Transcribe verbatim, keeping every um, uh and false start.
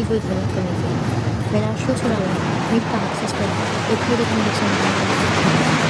food when it convenient. When our shoots are alive, we can access the repeated condition.